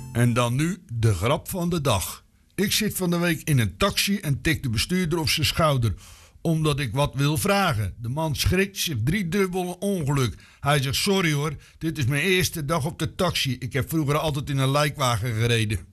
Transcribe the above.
En dan nu de grap van de dag. Ik zit van de week in een taxi en tik de bestuurder op zijn schouder, omdat ik wat wil vragen. De man schrikt zich driedubbel ongeluk. Hij zegt: sorry hoor, dit is mijn eerste dag op de taxi. Ik heb vroeger altijd in een lijkwagen gereden.